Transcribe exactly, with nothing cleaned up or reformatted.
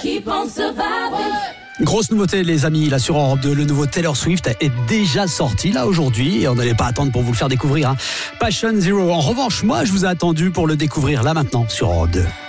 keep on surviving. Grosse nouveauté les amis, là sur Europe deux, le nouveau Taylor Swift est déjà sorti là aujourd'hui et on n'allait pas attendre pour vous le faire découvrir. Hein. Passion Zero. En revanche, moi je vous ai attendu pour le découvrir là maintenant sur Europe deux.